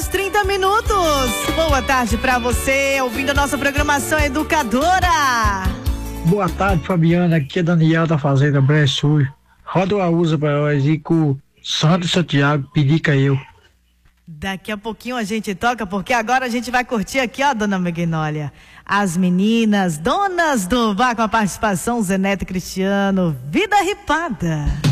6h30. Boa tarde pra você, ouvindo a nossa programação educadora. Boa tarde, Fabiana. Aqui é Daniel da Fazenda Brejo Sul. Roda uma usa pra nós e com Santo Santiago, Pedica eu. Daqui a pouquinho a gente toca, porque agora a gente vai curtir aqui, ó, dona Magnólia. As meninas, donas do bar, com a participação Zeneto e Cristiano. Vida Ripada.